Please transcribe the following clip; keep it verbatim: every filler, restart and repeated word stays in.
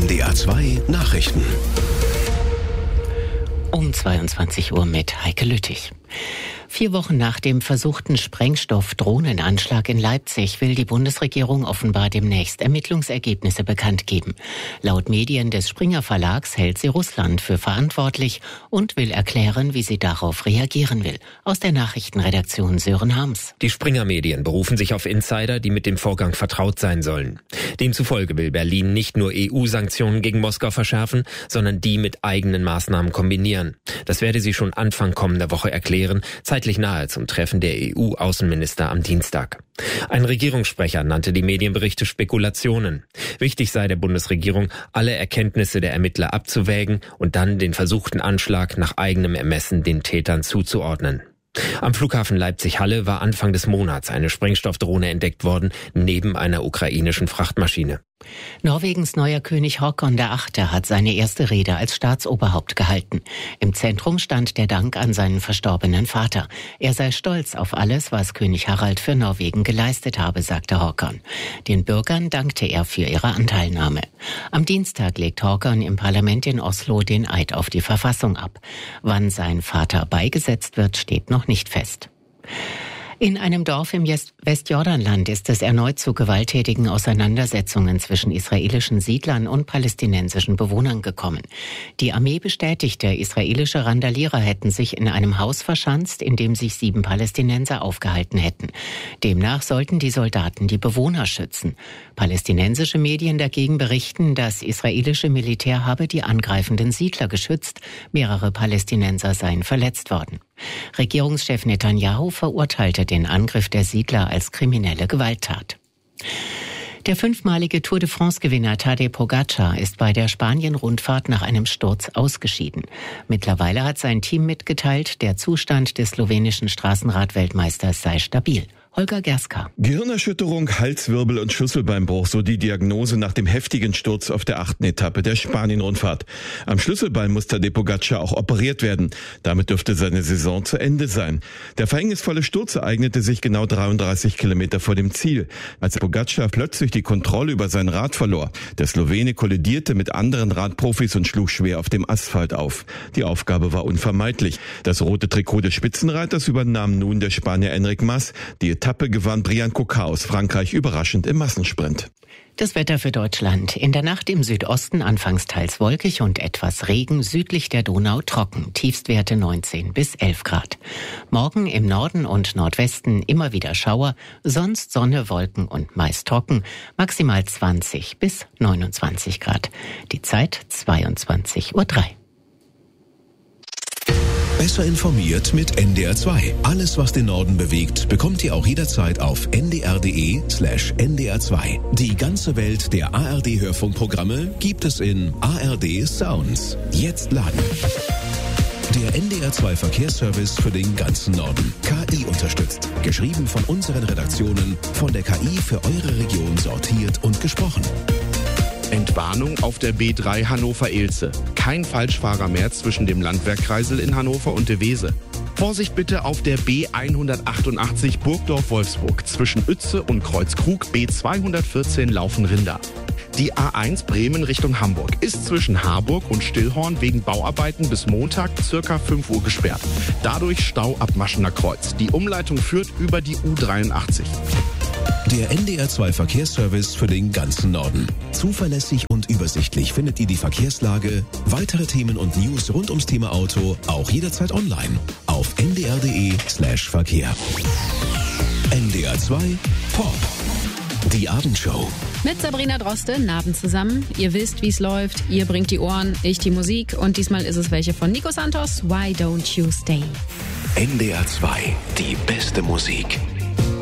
N D R zwei Nachrichten. Um zweiundzwanzig Uhr mit Heike Lüttich. Vier Wochen nach dem versuchten Sprengstoff-Drohnenanschlag in Leipzig will die Bundesregierung offenbar demnächst Ermittlungsergebnisse bekannt geben. Laut Medien des Springer Verlags hält sie Russland für verantwortlich und will erklären, wie sie darauf reagieren will. Aus der Nachrichtenredaktion Sören Harms. Die Springer-Medien berufen sich auf Insider, die mit dem Vorgang vertraut sein sollen. Demzufolge will Berlin nicht nur E U-Sanktionen gegen Moskau verschärfen, sondern die mit eigenen Maßnahmen kombinieren. Das werde sie schon Anfang kommender Woche erklären, zeitlich nahe zum Treffen der E U-Außenminister am Dienstag. Ein Regierungssprecher nannte die Medienberichte Spekulationen. Wichtig sei der Bundesregierung, alle Erkenntnisse der Ermittler abzuwägen und dann den versuchten Anschlag nach eigenem Ermessen den Tätern zuzuordnen. Am Flughafen Leipzig-Halle war Anfang des Monats eine Sprengstoffdrohne entdeckt worden, neben einer ukrainischen Frachtmaschine. Norwegens neuer König Håkon der Achte hat seine erste Rede als Staatsoberhaupt gehalten. Im Zentrum stand der Dank an seinen verstorbenen Vater. Er sei stolz auf alles, was König Harald für Norwegen geleistet habe, sagte Håkon. Den Bürgern dankte er für ihre Anteilnahme. Am Dienstag legt Håkon im Parlament in Oslo den Eid auf die Verfassung ab. Wann sein Vater beigesetzt wird, steht noch nicht fest. In einem Dorf im Westjordanland ist es erneut zu gewalttätigen Auseinandersetzungen zwischen israelischen Siedlern und palästinensischen Bewohnern gekommen. Die Armee bestätigte, israelische Randalierer hätten sich in einem Haus verschanzt, in dem sich sieben Palästinenser aufgehalten hätten. Demnach sollten die Soldaten die Bewohner schützen. Palästinensische Medien dagegen berichten, das israelische Militär habe die angreifenden Siedler geschützt. Mehrere Palästinenser seien verletzt worden. Regierungschef Netanyahu verurteilte den Angriff der Siedler als kriminelle Gewalttat. Der fünfmalige Tour de France-Gewinner Tadej Pogačar ist bei der Spanien-Rundfahrt nach einem Sturz ausgeschieden. Mittlerweile hat sein Team mitgeteilt, der Zustand des slowenischen Straßenrad-Weltmeisters sei stabil. Holger Gerska. Gehirnerschütterung, Halswirbel und Schlüsselbeinbruch, so die Diagnose nach dem heftigen Sturz auf der achten Etappe der Spanien-Rundfahrt. Am Schlüsselbein muss Tadej Pogačar auch operiert werden. Damit dürfte seine Saison zu Ende sein. Der verhängnisvolle Sturz ereignete sich genau dreiunddreißig Kilometer vor dem Ziel, als Pogačar plötzlich die Kontrolle über sein Rad verlor. Der Slowene kollidierte mit anderen Radprofis und schlug schwer auf dem Asphalt auf. Die Aufgabe war unvermeidlich. Das rote Trikot des Spitzenreiters übernahm nun der Spanier Enric Mas. Die Etappe gewann Brian Coquard aus Frankreich überraschend im Massensprint. Das Wetter für Deutschland. In der Nacht im Südosten anfangs teils wolkig und etwas Regen, südlich der Donau trocken. Tiefstwerte neunzehn bis elf Grad. Morgen im Norden und Nordwesten immer wieder Schauer, sonst Sonne, Wolken und meist trocken. Maximal zwanzig bis neunundzwanzig Grad. Die Zeit zweiundzwanzig Uhr drei. Besser informiert mit N D R zwei. Alles, was den Norden bewegt, bekommt ihr auch jederzeit auf n d r punkt d e slash n d r zwei. Die ganze Welt der A R D-Hörfunkprogramme gibt es in A R D Sounds. Jetzt laden. Der N D R zwei Verkehrsservice für den ganzen Norden. K I unterstützt. Geschrieben von unseren Redaktionen, von der K I für eure Region sortiert und gesprochen. Entwarnung auf der B drei Hannover-Ilze. Kein Falschfahrer mehr zwischen dem Landwehrkreisel in Hannover und der Weese. Vorsicht bitte auf der B hundertachtundachtzig Burgdorf-Wolfsburg. Zwischen Uetze und Kreuzkrug B zweihundertvierzehn Laufen-Rinder. Die A eins Bremen Richtung Hamburg ist zwischen Harburg und Stillhorn wegen Bauarbeiten bis Montag circa fünf Uhr gesperrt. Dadurch Stau ab Maschener Kreuz. Die Umleitung führt über die U dreiundachtzig. Der N D R zwei Verkehrsservice für den ganzen Norden. Zuverlässig und übersichtlich findet ihr die Verkehrslage, weitere Themen und News rund ums Thema Auto auch jederzeit online auf n d r punkt d e slash verkehr. N D R zwei Pop. Die Abendshow. Mit Sabrina Droste, Abend zusammen. Ihr wisst, wie es läuft. Ihr bringt die Ohren, ich die Musik. Und diesmal ist es welche von Nico Santos. Why Don't You Stay? N D R zwei. Die beste Musik.